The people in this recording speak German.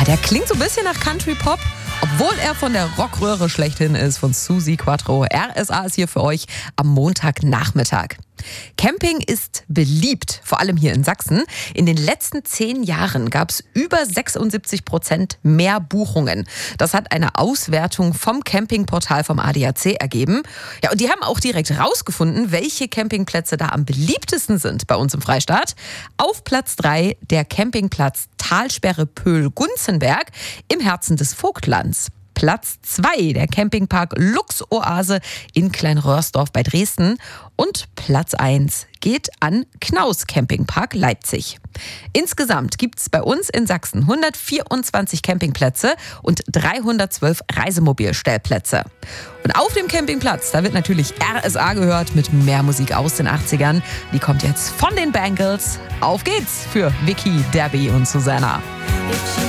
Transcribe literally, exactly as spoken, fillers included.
der klingt so ein bisschen nach Country Pop, obwohl er von der Rockröhre schlechthin ist, von Suzi Quatro. R S A ist hier für euch am Montagnachmittag. Camping ist beliebt, vor allem hier in Sachsen. In den letzten zehn Jahren gab es über sechsundsiebzig Prozent mehr Buchungen. Das hat eine Auswertung vom Campingportal vom A D A C ergeben. Ja, und die haben auch direkt rausgefunden, welche Campingplätze da am beliebtesten sind bei uns im Freistaat. Auf Platz drei der Campingplatz Talsperre Pöhl-Gunzenberg im Herzen des Vogtlands. Platz zwei der Campingpark Luxoase in Kleinröhrsdorf bei Dresden. Und Platz eins geht an Knaus Campingpark Leipzig. Insgesamt gibt es bei uns in Sachsen hundertvierundzwanzig Campingplätze und dreihundertzwölf Reisemobilstellplätze. Und auf dem Campingplatz, da wird natürlich R S A gehört mit mehr Musik aus den achtzigern. Die kommt jetzt von den Bangles. Auf geht's für Vicky, Debbie und Susanna.